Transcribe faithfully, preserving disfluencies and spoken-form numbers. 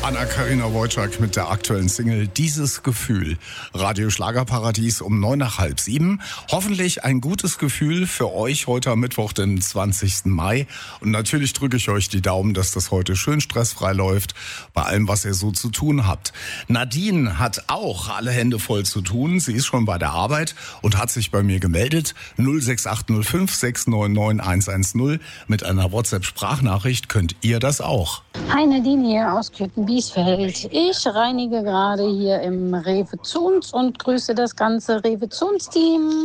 Anna-Karina Wojcik mit der aktuellen Single Dieses Gefühl. Radio Schlagerparadies um neun nach halb sieben. Hoffentlich ein gutes Gefühl für euch heute am Mittwoch, den zwanzigsten Mai. Und natürlich drücke ich euch die Daumen, dass das heute schön stressfrei läuft, bei allem, was ihr so zu tun habt. Nadine hat auch alle Hände voll zu tun. Sie ist schon bei der Arbeit und hat sich bei mir gemeldet. null sechs acht null fünf sechs neun neun eins eins null. Mit einer WhatsApp-Sprachnachricht könnt ihr das auch. Hi, Nadine hier aus Küken-Biesfeld. Ich reinige gerade hier im Rewe Zuns und grüße das ganze Rewe Zuns-Team.